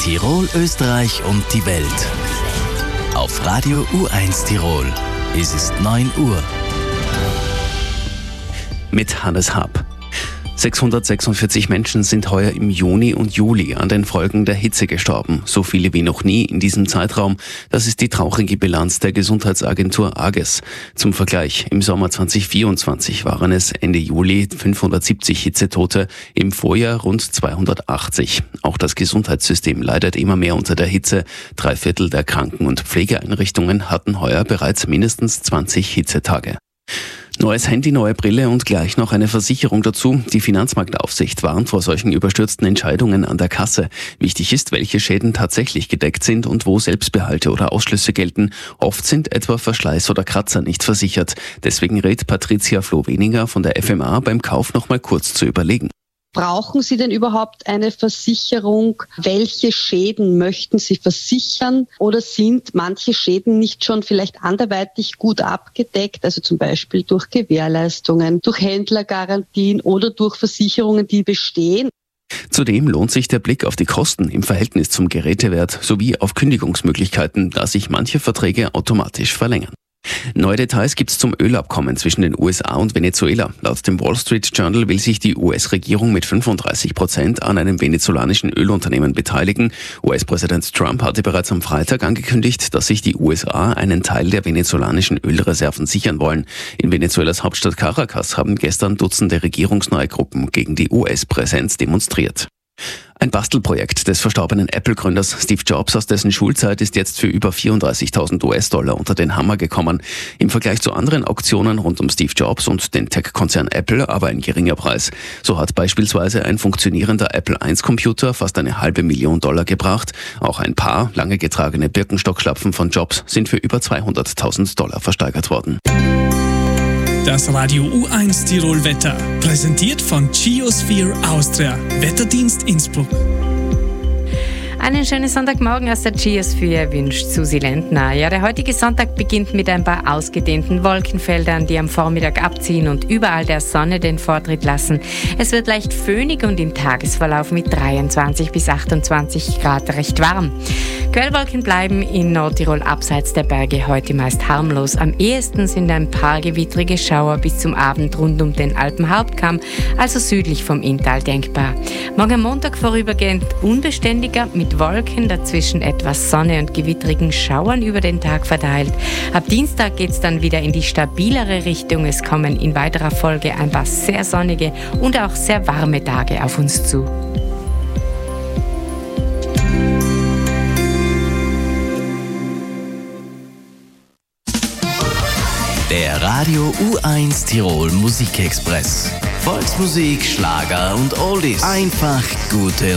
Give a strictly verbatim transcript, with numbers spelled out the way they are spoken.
Tirol, Österreich und die Welt. Auf Radio U eins Tirol. Es ist neun Uhr. Mit Hannes Haab. sechshundertsechsundvierzig Menschen sind heuer im Juni und Juli an den Folgen der Hitze gestorben. So viele wie noch nie in diesem Zeitraum. Das ist die traurige Bilanz der Gesundheitsagentur AGES. Zum Vergleich, im Sommer zweitausendvierundzwanzig waren es Ende Juli fünfhundertsiebzig Hitzetote, im Vorjahr rund zweihundertachtzig. Auch das Gesundheitssystem leidet immer mehr unter der Hitze. Drei Viertel der Kranken- und Pflegeeinrichtungen hatten heuer bereits mindestens zwanzig Hitzetage. Neues Handy, neue Brille und gleich noch eine Versicherung dazu. Die Finanzmarktaufsicht warnt vor solchen überstürzten Entscheidungen an der Kasse. Wichtig ist, welche Schäden tatsächlich gedeckt sind und wo Selbstbehalte oder Ausschlüsse gelten. Oft sind etwa Verschleiß oder Kratzer nicht versichert. Deswegen rät Patricia Floh-Weninger von der F M A beim Kauf noch mal kurz zu überlegen. Brauchen Sie denn überhaupt eine Versicherung? Welche Schäden möchten Sie versichern? Oder sind manche Schäden nicht schon vielleicht anderweitig gut abgedeckt? Also zum Beispiel durch Gewährleistungen, durch Händlergarantien oder durch Versicherungen, die bestehen? Zudem lohnt sich der Blick auf die Kosten im Verhältnis zum Gerätewert sowie auf Kündigungsmöglichkeiten, da sich manche Verträge automatisch verlängern. Neue Details gibt's zum Ölabkommen zwischen den U S A und Venezuela. Laut dem Wall Street Journal will sich die U S-Regierung mit fünfunddreißig Prozent an einem venezolanischen Ölunternehmen beteiligen. U S-Präsident Trump hatte bereits am Freitag angekündigt, dass sich die U S A einen Teil der venezolanischen Ölreserven sichern wollen. In Venezuelas Hauptstadt Caracas haben gestern Dutzende regierungsnahe Gruppen gegen die U S-Präsenz demonstriert. Ein Bastelprojekt des verstorbenen Apple-Gründers Steve Jobs aus dessen Schulzeit ist jetzt für über vierunddreißigtausend U S-Dollar unter den Hammer gekommen. Im Vergleich zu anderen Auktionen rund um Steve Jobs und den Tech-Konzern Apple aber ein geringer Preis. So hat beispielsweise ein funktionierender Apple eins Computer fast eine halbe Million Dollar gebracht. Auch ein paar lange getragene Birkenstockschlapfen von Jobs sind für über zweihunderttausend Dollar versteigert worden. Das Radio U eins Tirol Wetter, präsentiert von Geosphere Austria, Wetterdienst Innsbruck. Einen schönen Sonntagmorgen aus der Geosphere wünscht Susi Lentner. Ja, der heutige Sonntag beginnt mit ein paar ausgedehnten Wolkenfeldern, die am Vormittag abziehen und überall der Sonne den Vortritt lassen. Es wird leicht föhnig und im Tagesverlauf mit dreiundzwanzig bis achtundzwanzig Grad recht warm. Quellwolken bleiben in Nordtirol abseits der Berge heute meist harmlos. Am ehesten sind ein paar gewittrige Schauer bis zum Abend rund um den Alpenhauptkamm, also südlich vom Inntal denkbar. Morgen Montag vorübergehend unbeständiger mit Wolken, dazwischen etwas Sonne und gewittrigen Schauern über den Tag verteilt. Ab Dienstag geht es dann wieder in die stabilere Richtung. Es kommen in weiterer Folge ein paar sehr sonnige und auch sehr warme Tage auf uns zu. Der Radio U eins Tirol Musikexpress. Volksmusik, Schlager und Oldies. Einfach gute